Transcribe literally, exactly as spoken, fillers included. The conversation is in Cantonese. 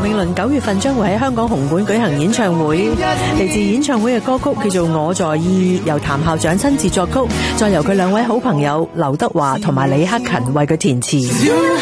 譚詠麟九月份將會喺香港紅館舉行演唱會，嚟自演唱會嘅歌曲叫做《我在意》，由譚校長親自作曲，再由佢兩位好朋友劉德華同埋李克勤為佢填詞。